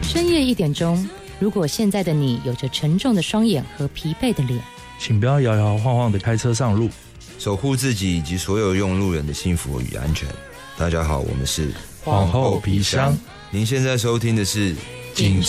深夜1点钟，如果现在的你有着沉重的双眼和疲惫的脸， 请不要摇摇晃晃的开车上路， 守护自己以及所有用路人的幸福与安全。大家好，我们是皇后皮箱。 您现在收听的是警